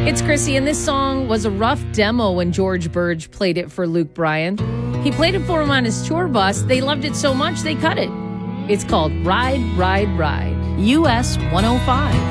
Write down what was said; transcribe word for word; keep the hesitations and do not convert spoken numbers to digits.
It's Chrissy, and this song was a rough demo when George Burge played it for Luke Bryan. He played it for him on his tour bus. They loved it so much, they cut it. It's called Ride, Ride, Ride. U S one oh five.